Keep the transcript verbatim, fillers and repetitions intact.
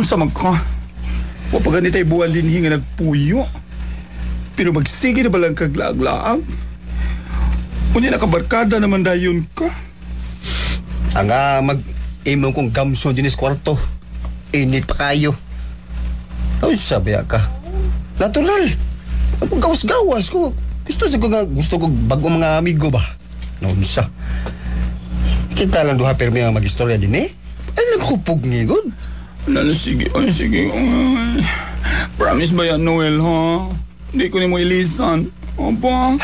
Unsa man ka? Wa pa ganitay buwan din hinga nagpuyo. Pero magsige na balang kaglaag-laag. Unya nakabarkada naman dayon ka. Ang uh, mag-imong kong gamso dinis kwarto. Init pa kayo. Ano sabi ka? Natural. Ang gawas-gawas ko. Gusto sa ko nga, gusto ko bagong mga amigo ba? Noon siya. Kita lang duha pero may mga mag-istorya din eh. Ay, nagkupog niya, good. Lalo, sige, ay, sige. Ay. Promise ba yan, Noel, ha? Hindi ko ni mo ilisan. Opa.